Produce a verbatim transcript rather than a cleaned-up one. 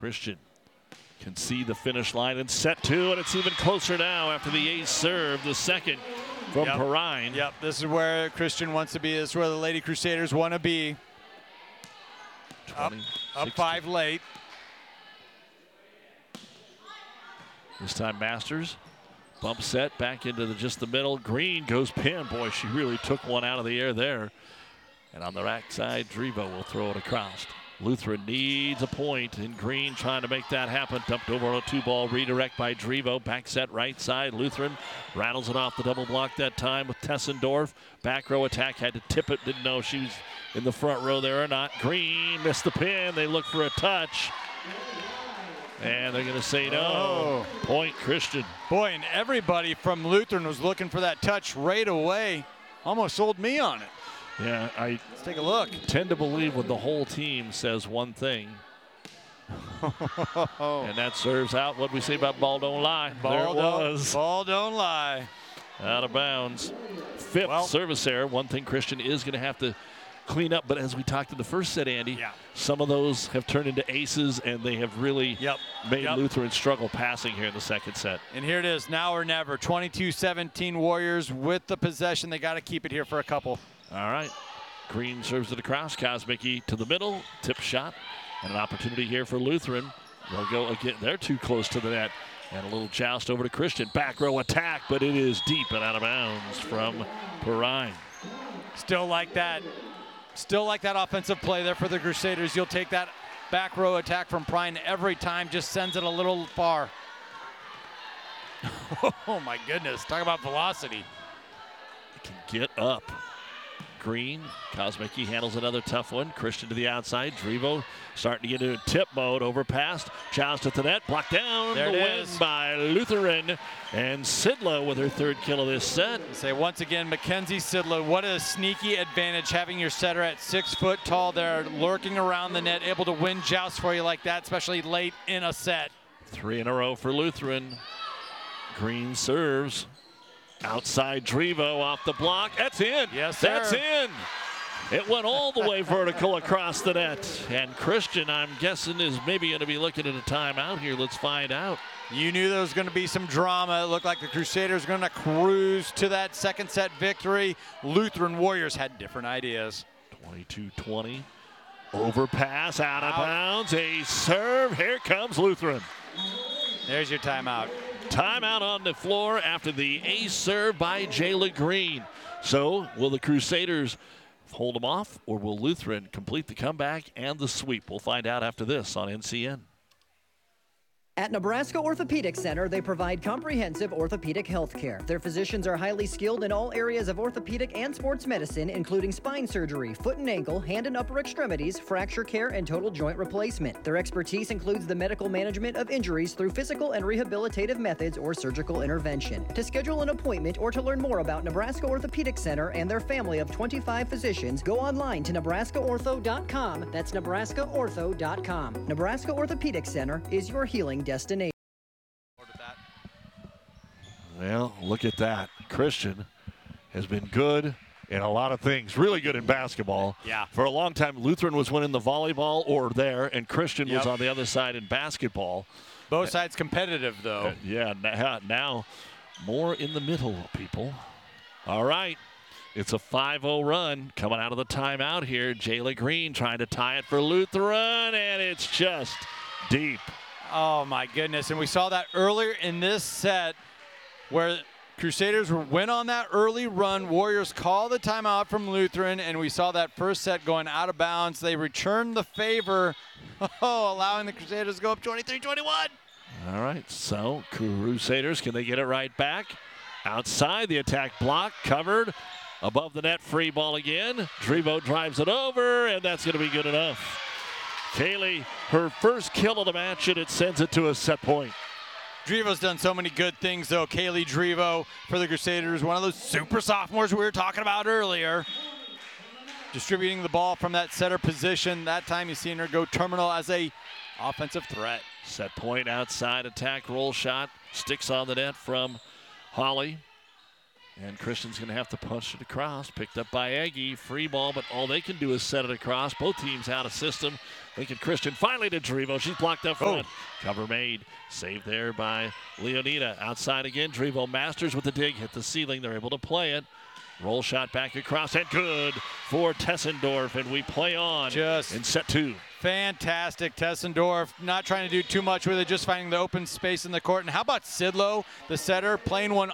Christian can see the finish line and set two, and it's even closer now after the ace serve, the second from yep. Perrine. Yep, this is where Christian wants to be. This is where the Lady Crusaders want to be. Up, up five late. This time Masters. Bump set back into the, just the middle. Green goes pin. Boy, she really took one out of the air there. And on the rack side, Drevo will throw it across. Lutheran needs a point, and Green trying to make that happen. Dumped over on a two-ball redirect by Drevo. Back set right side. Lutheran rattles it off the double block that time with Tessendorf. Back row attack, had to tip it. Didn't know if she was in the front row there or not. Green missed the pin. They look for a touch. And they're going to say no. Oh. Point Christian. Boy, and everybody from Lutheran was looking for that touch right away. Almost sold me on it. Yeah, I Let's take a look. tend to believe when the whole team says one thing. And that serves out what we say about ball don't lie. Ball there it don't, was. Ball don't lie. Out of bounds. Fifth well, service error. One thing Christian is going to have to clean up, but as we talked in the first set, Andy, yeah. some of those have turned into aces, and they have really yep. made yep. Lutheran struggle passing here in the second set. And here it is, now or never. twenty-two seventeen Warriors with the possession. They got to keep it here for a couple. All right. Green serves it across. Kosmicki to the middle. Tip shot. And an opportunity here for Lutheran. They'll go again. They're too close to the net. And a little joust over to Christian. Back row attack, but it is deep and out of bounds from Perrine. Still like that. Still like that offensive play there for the Crusaders. You'll take that back row attack from Perrine every time. Just sends it a little far. Oh, my goodness. Talk about velocity. They can get up. Green, Kosmicki handles another tough one. Christian to the outside. Drevo starting to get into tip mode. Overpassed. Joust at the net. Blocked down. There the it win is. by Lutheran. And Sidla with her third kill of this set. Say once again, Mackenzie Sidla, what a sneaky advantage having your setter at six foot tall there, lurking around the net, able to win jousts for you like that, especially late in a set. Three in a row for Lutheran. Green serves. Outside Drevo off the block. That's in. Yes, sir. That's in. It went all the way vertical across the net. And Christian, I'm guessing, is maybe going to be looking at a timeout here. Let's find out. You knew there was going to be some drama. It looked like the Crusaders were going to cruise to that second set victory. Lutheran Warriors had different ideas. twenty-two twenty. Overpass out of Out. bounds. A serve. Here comes Lutheran. There's your timeout. Timeout on the floor after the ace serve by Jayla Green. So will the Crusaders hold them off, or will Lutheran complete the comeback and the sweep? We'll find out after this on N C N. At Nebraska Orthopedic Center, they provide comprehensive orthopedic health care. Their physicians are highly skilled in all areas of orthopedic and sports medicine, including spine surgery, foot and ankle, hand and upper extremities, fracture care, and total joint replacement. Their expertise includes the medical management of injuries through physical and rehabilitative methods or surgical intervention. To schedule an appointment or to learn more about Nebraska Orthopedic Center and their family of twenty-five physicians, go online to nebraska ortho dot com. That's nebraska ortho dot com. Nebraska Orthopedic Center is your healing destination. Well, look at that. Christian has been good in a lot of things. Really good in basketball. Yeah. For a long time, Lutheran was winning the volleyball or there, and Christian Yep. was on the other side in basketball. Both sides competitive, though. Uh, yeah, now, now more in the middle, people. All right. It's a five oh run coming out of the timeout here. Jayla Green trying to tie it for Lutheran, and it's just deep. Oh, my goodness. And we saw that earlier in this set where Crusaders went on that early run. Warriors call the timeout from Lutheran, and we saw that first set going out of bounds. They returned the favor, oh, allowing the Crusaders to go up twenty-three twenty-one. All right, so Crusaders, can they get it right back? Outside, the attack block, covered. Above the net, free ball again. Drevo drives it over, and that's going to be good enough. Kaylee, her first kill of the match, and it sends it to a set point. Drevo's done so many good things, though. Kaylee Drevo for the Crusaders, one of those super sophomores we were talking about earlier. Distributing the ball from that setter position. That time you've seen her go terminal as a offensive threat. Set point outside, attack roll shot. Sticks on the net from Holly. And Christian's going to have to punch it across. Picked up by Aggie. Free ball, but all they can do is set it across. Both teams out of system. Lincoln Christian finally to Drevo. She's blocked up front. Oh. Cover made. Saved there by Leonida. Outside again. Drevo Masters with the dig. Hit the ceiling. They're able to play it. Roll shot back across. And good for Tessendorf. And we play on Just in set two. Fantastic. Tessendorf not trying to do too much with it, just finding the open space in the court. And how about Sidlow, the setter, playing one